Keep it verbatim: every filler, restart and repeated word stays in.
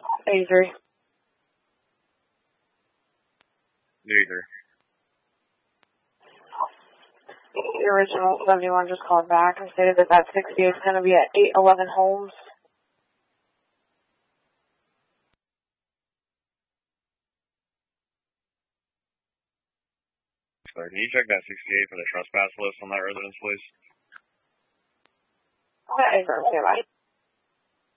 eighty-three. eighty-three. The original seventy-one just called back and stated that that sixty-eight is going to be at eight eleven Holmes. Sorry, can you check that sixty-eight for the trespass list on that residence, please? That is okay, bye.